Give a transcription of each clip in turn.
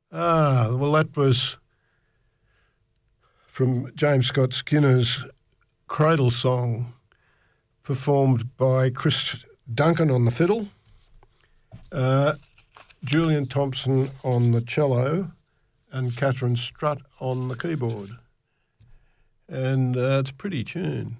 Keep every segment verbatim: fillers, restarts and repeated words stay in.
Ah, well, that was from James Scott Skinner's Cradle Song, performed by Chris Duncan on the fiddle, uh, Julian Thompson on the cello, and Catherine Strutt on the keyboard. And uh, it's a pretty tune.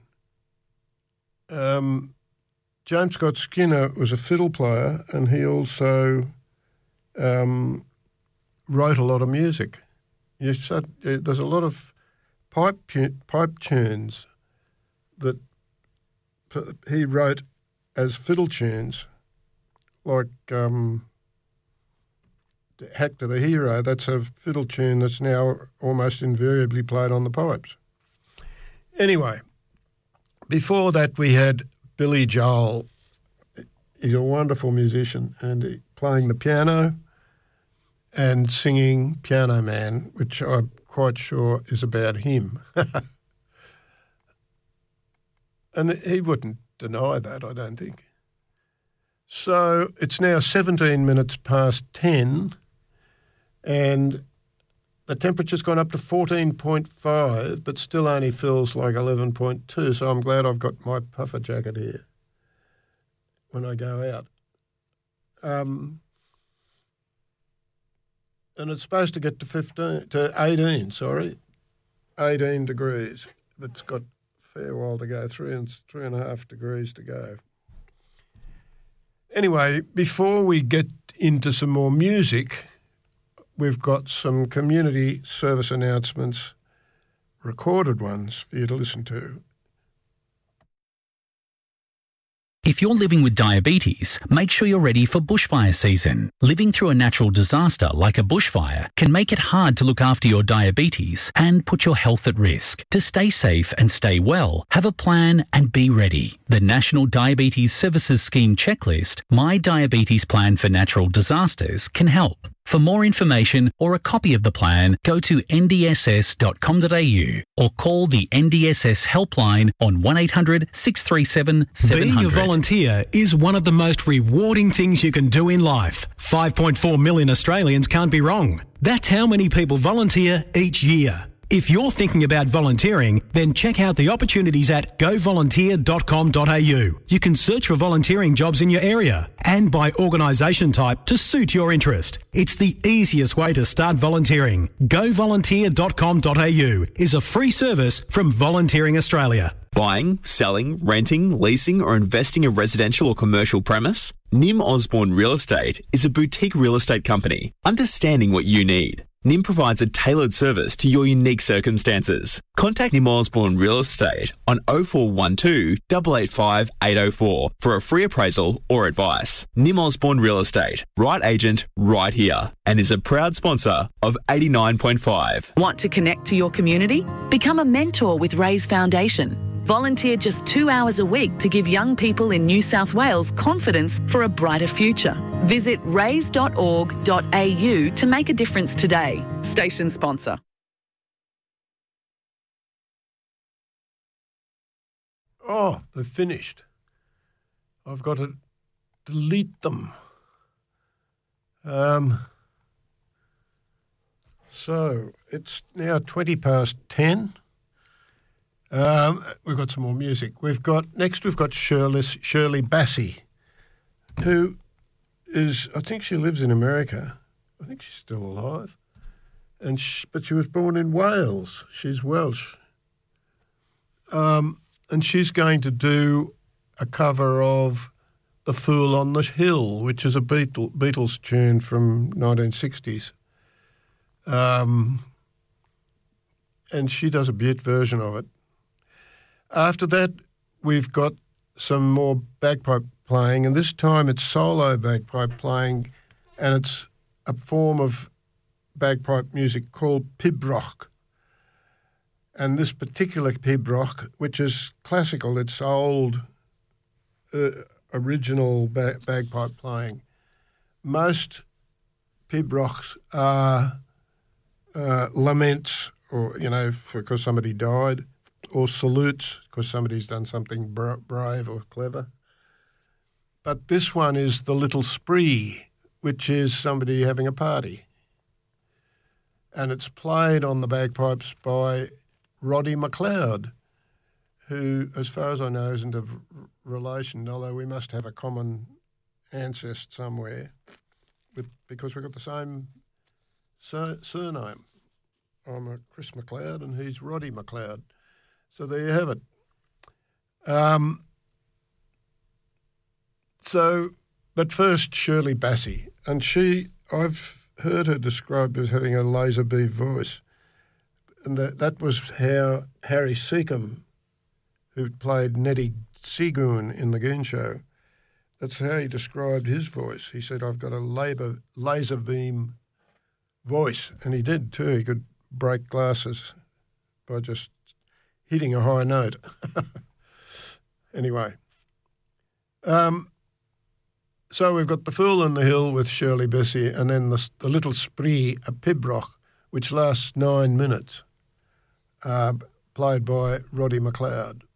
Um, James Scott Skinner was a fiddle player, and he also um, wrote a lot of music. Yes, uh, there's a lot of pipe pipe tunes that he wrote as fiddle tunes, like um, Hector the Hero. That's a fiddle tune that's now almost invariably played on the pipes. Anyway, before that we had Billy Joel. He's a wonderful musician and he, playing the piano and singing Piano Man, which I'm quite sure is about him. And he wouldn't deny that, I don't think. So it's now seventeen minutes past ten and the temperature's gone up to fourteen point five, but still only feels like eleven point two, so I'm glad I've got my puffer jacket here when I go out. Um, and it's supposed to get to fifteen, to eighteen, sorry, eighteen degrees. It's got a fair while to go, three and, three and a half degrees to go. Anyway, before we get into some more music, we've got some community service announcements, recorded ones for you to listen to. If you're living with diabetes, make sure you're ready for bushfire season. Living through a natural disaster like a bushfire can make it hard to look after your diabetes and put your health at risk. To stay safe and stay well, have a plan and be ready. The National Diabetes Services Scheme checklist, My Diabetes Plan for Natural Disasters, can help. For more information or a copy of the plan, go to n d s s dot com dot a u or call the N D S S helpline on one eight hundred six three seven seven hundred. Being a volunteer is one of the most rewarding things you can do in life. five point four million Australians can't be wrong. That's how many people volunteer each year. If you're thinking about volunteering, then check out the opportunities at go volunteer dot com dot a u. You can search for volunteering jobs in your area and by organisation type to suit your interest. It's the easiest way to start volunteering. go volunteer dot com dot a u is a free service from Volunteering Australia. Buying, selling, renting, leasing or investing a residential or commercial premise? Nim Osborne Real Estate is a boutique real estate company, understanding what you need. Nim provides a tailored service to your unique circumstances. Contact Nim Osborne Real Estate on oh four one two, eight eight five, eight oh four for a free appraisal or advice. Nim Osborne Real Estate, right agent, right here, and is a proud sponsor of eighty-nine point five. Want to connect to your community? Become a mentor with Raise Foundation. Volunteer just two hours a week to give young people in New South Wales confidence for a brighter future. Visit raise dot org dot a u to make a difference today. Station sponsor. Oh, they've finished. I've got to delete them. Um, so it's now twenty past ten. Um, we've got some more music. We've got next. We've got Shirley Shirley Bassey, who is I think she lives in America. I think she's still alive, and she, but she was born in Wales. She's Welsh, um, and she's going to do a cover of "The Fool on the Hill," which is a Beatle, Beatles tune from nineteen sixties. Um, and she does a Butte version of it. After that, we've got some more bagpipe playing, and this time it's solo bagpipe playing, and it's a form of bagpipe music called pibroch. And this particular pibroch, which is classical, it's old, uh, original ba- bagpipe playing. Most pibrochs are uh, laments, or, you know, because somebody died, or salutes because somebody's done something bra- brave or clever. But this one is the little spree, which is somebody having a party. and it's played on the bagpipes by Roddy McLeod, who, as far as I know, isn't of r- relation, although we must have a common ancestor somewhere, with because we've got the same sur- surname. I'm a Chris McLeod and he's Roddy McLeod. So there you have it. Um, so, but first, Shirley Bassey. And she, I've heard her described as having a laser beam voice. And that, that was how Harry Seacombe, who played Neddy Seagoon in The Goon Show, that's how he described his voice. He said, I've got a labor, laser beam voice. And he did too. He could break glasses by just hitting a high note. Anyway. Um, so we've got The Fool on the Hill with Shirley Bassey, and then the, the Little Spree, a Pibroch, which lasts nine minutes, uh, played by Roddy McLeod.